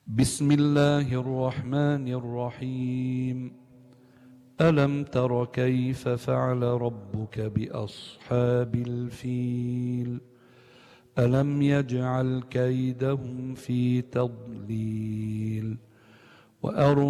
بسم الله الرحمن الرحيم. ألم تر كيف فعل ربك بأصحاب الفيل؟ ألم يجعل كيدهم في تضليل